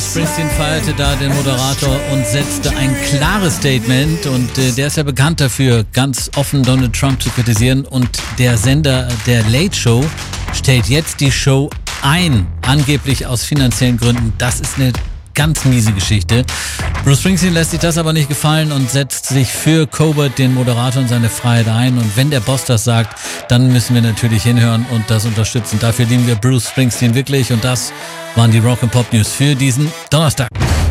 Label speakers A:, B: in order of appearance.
A: Springsteen feierte da den Moderator und setzte ein klares Statement und der ist ja bekannt dafür, ganz offen Donald Trump zu kritisieren und der Sender der Late Show stellt jetzt die Show ein, angeblich aus finanziellen Gründen. Das ist eine ganz miese Geschichte. Bruce Springsteen lässt sich das aber nicht gefallen und setzt sich für Colbert, den Moderator, und seine Freiheit ein. Und wenn der Boss das sagt, dann müssen wir natürlich hinhören und das unterstützen. Dafür lieben wir Bruce Springsteen wirklich und das waren die Rock & Pop News für diesen Donnerstag.